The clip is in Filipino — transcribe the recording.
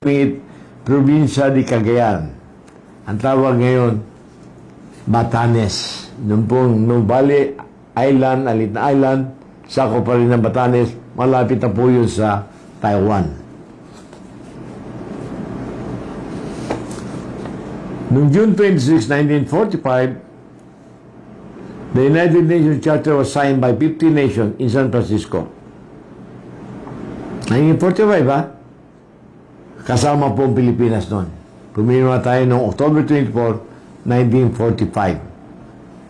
probinsya di Cagayan. Ang tawag ngayon, Batanes. Noong pong Nuvali Island, Alit na Island, sako pa rin ng Batanes, malapit na po yun sa Taiwan. Noong June 26, 1945, the United Nations Charter was signed by 50 nations in San Francisco. 1945, ha? Kasama po ang Pilipinas noon. Pumirma tayo noong October 24, 1945.